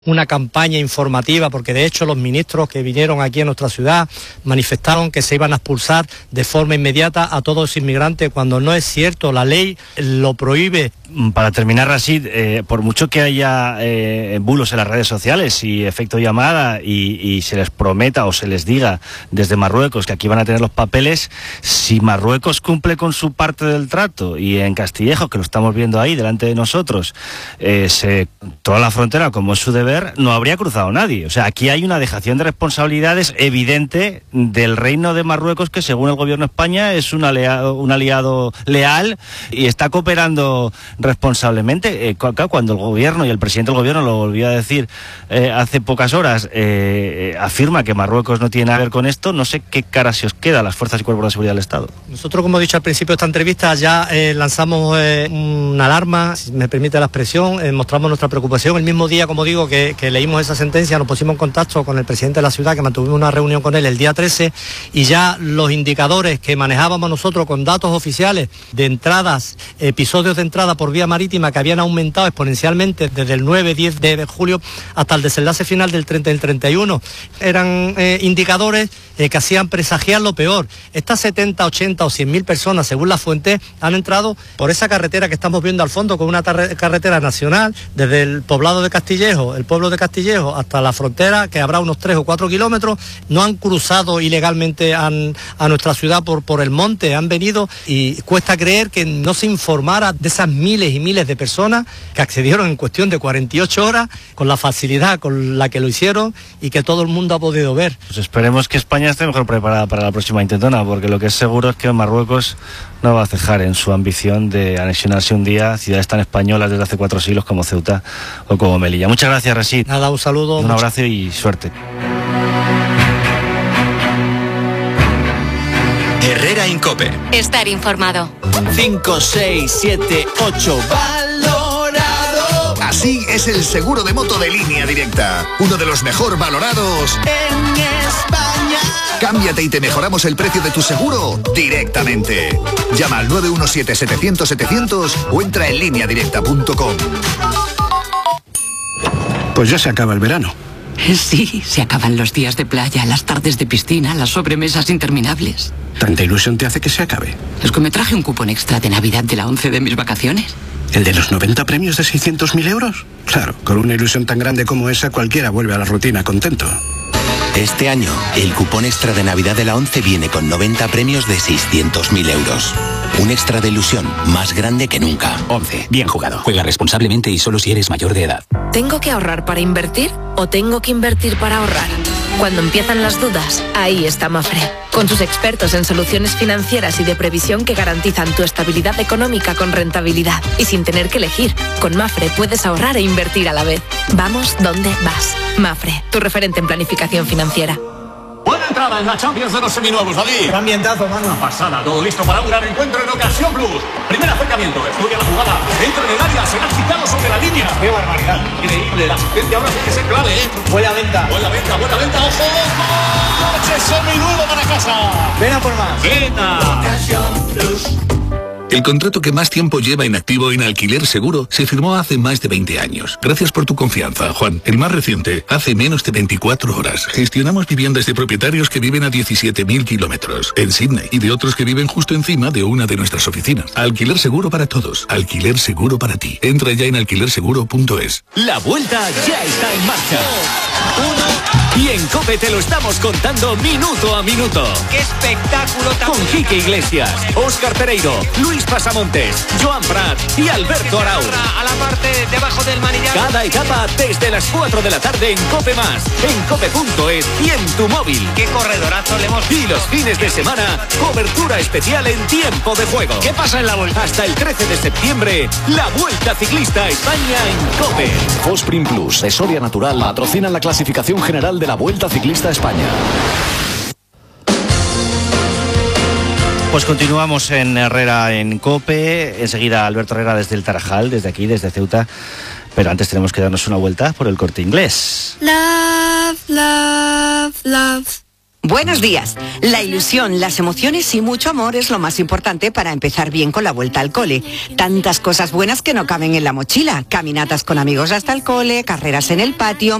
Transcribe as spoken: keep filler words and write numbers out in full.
una campaña informativa, porque de hecho los ministros que vinieron aquí a nuestra ciudad manifestaron que se iban a expulsar de forma inmediata a todos los inmigrantes, cuando no es cierto, la ley lo prohíbe. Para terminar, Rashid, eh, por mucho que haya eh, bulos en las redes sociales y efecto llamada y, y se les prometa o se les diga desde Marruecos que aquí van a tener los papeles, si Marruecos cumple con su parte del trato y en Castillejo, que lo estamos viendo ahí delante de nosotros, eh, se toda la frontera como es su deber, no habría cruzado nadie. O sea, aquí hay una dejación de responsabilidades evidente del Reino de Marruecos, que según el gobierno de España es un aliado, un aliado leal y está cooperando responsablemente. Eh, cuando el gobierno y el presidente del gobierno lo volvió a decir eh, hace pocas horas, eh, afirma que Marruecos no tiene nada que ver con esto, no sé qué cara se os queda a las fuerzas y cuerpos de seguridad del Estado. Nosotros, como he dicho al principio de esta entrevista, ya eh, lanzamos eh, una alarma, si me permite la expresión, eh, mostramos nuestra preocupación. El mismo día, como digo, que, que leímos esa sentencia, nos pusimos en contacto con el presidente de la ciudad, que mantuvimos una reunión con él el día trece, y ya los indicadores que manejábamos nosotros con datos oficiales de entradas, episodios de entrada por vía marítima, que habían aumentado exponencialmente desde el nueve diez de julio hasta el desenlace final del treinta y el treinta y uno. Eran eh, indicadores eh, que hacían presagiar lo peor. Estas setenta, ochenta o cien mil personas, según la fuente, han entrado por esa carretera que estamos viendo al fondo, con una carretera nacional, desde el poblado de Castillejo, el pueblo de Castillejo, hasta la frontera, que habrá unos tres o cuatro kilómetros. No han cruzado ilegalmente a, a nuestra ciudad por, por el monte, han venido, y cuesta creer que no se informara de esas miles y miles de personas que accedieron en cuestión de cuarenta y ocho horas, con la facilidad con la que lo hicieron y que todo el mundo ha podido ver. Pues esperemos que España esté mejor preparada para la próxima intentona, porque lo que es seguro es que Marruecos no va a cejar en su ambición de anexionarse un día ciudades tan españolas desde hace cuatro siglos como Ceuta o como Melilla. Muchas gracias, Rashid. Nada, un saludo. Un abrazo y suerte. Herrera Incope. Estar informado. cinco, seis, siete, ocho. Valorado. Así es el seguro de moto de Línea Directa. Uno de los mejor valorados en España. Cámbiate y te mejoramos el precio de tu seguro directamente. Llama al nueve uno siete, setecientos, setecientos o entra en línea directa punto com. Pues ya se acaba el verano. Sí, se acaban los días de playa, las tardes de piscina, las sobremesas interminables. ¿Tanta ilusión te hace que se acabe? Es que me traje un cupón extra de Navidad de la once de mis vacaciones. ¿El de los noventa premios de seiscientos mil euros? Claro, con una ilusión tan grande como esa, cualquiera vuelve a la rutina contento. Este año, el cupón extra de Navidad de la once viene con noventa premios de seiscientos mil euros. Un extra de ilusión más grande que nunca. once. Bien jugado. Juega responsablemente y solo si eres mayor de edad. ¿Tengo que ahorrar para invertir o tengo que invertir para ahorrar? Cuando empiezan las dudas, ahí está Mafre. Con sus expertos en soluciones financieras y de previsión que garantizan tu estabilidad económica con rentabilidad. Y sin tener que elegir, con Mafre puedes ahorrar e invertir a la vez. Vamos donde vas. Mafre, tu referente en planificación financiera. Buena entrada en la Champions de los seminuevos, David. Qué ambientazo, mano. Pasada, todo listo para un gran encuentro en Ocasión Plus. Primer acercamiento, estudia la jugada, entra en el área, será quitado sobre la línea. ¡Qué barbaridad! Increíble, la asistencia ahora tiene que ser clave, ¿eh? Buena venta. Buena venta, buena venta, ojo, ojo. Coche seminuevo para casa. Ven a por más. Venta. Ocasión Plus. El contrato que más tiempo lleva inactivo en Alquiler Seguro se firmó hace más de veinte años. Gracias por tu confianza, Juan. El más reciente, hace menos de veinticuatro horas. Gestionamos viviendas de propietarios que viven a diecisiete mil kilómetros en Sydney y de otros que viven justo encima de una de nuestras oficinas. Alquiler Seguro para todos. Alquiler Seguro para ti. Entra ya en alquiler seguro punto es. La vuelta ya está en marcha. Uno. Y en COPE te lo estamos contando minuto a minuto. ¡Qué espectáculo tan... Con Quique Iglesias, Óscar Pereiro, Luis Pasamontes, Joan Prat y Alberto Arau. A la parte debajo del manillar. Cada etapa desde las cuatro de la tarde en COPE Más, en cope punto es y en tu móvil. ¡Qué corredorazo le hemos... Y los fines de semana, cobertura especial en tiempo de juego. ¿Qué pasa en la vuelta? Hasta el trece de septiembre, la Vuelta Ciclista a España en COPE. Fosprin Plus de Soria Natural patrocinan la clasificación general de la Vuelta Ciclista a España. Pues continuamos en Herrera en COPE. Enseguida Alberto Herrera desde el Tarajal, desde aquí, desde Ceuta. Pero antes tenemos que darnos una vuelta por el Corte Inglés. Love, love, love. Buenos días. La ilusión, las emociones y mucho amor es lo más importante para empezar bien con la vuelta al cole. Tantas cosas buenas que no caben en la mochila. Caminatas con amigos hasta el cole, carreras en el patio,